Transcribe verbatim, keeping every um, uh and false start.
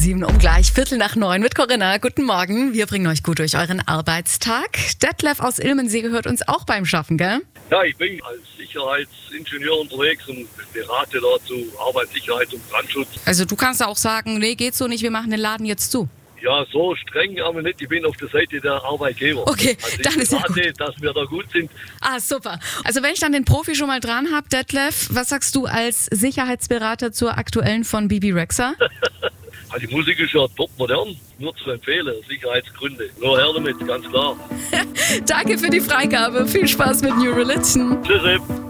Sieben um gleich, Viertel nach neun mit Corinna. Guten Morgen, wir bringen euch gut durch euren Arbeitstag. Detlef aus Ilmensee gehört uns auch beim Schaffen, gell? Ja, ich bin als Sicherheitsingenieur unterwegs und berate dazu Arbeitssicherheit und Brandschutz. Also du kannst ja auch sagen, nee, geht so nicht, wir machen den Laden jetzt zu. Ja, so streng aber nicht. Ich bin auf der Seite der Arbeitgeber. Okay, also ich dann ist ja berate, gut. dass wir da gut sind. Ah, super. Also wenn ich dann den Profi schon mal dran habe, Detlef, was sagst du als Sicherheitsberater zur aktuellen von Bibi Rexha? Also die Musik ist ja top modern, nur zu empfehlen, Sicherheitsgründe. Nur her damit, ganz klar. Danke für die Freigabe. Viel Spaß mit New Religion. Tschüss.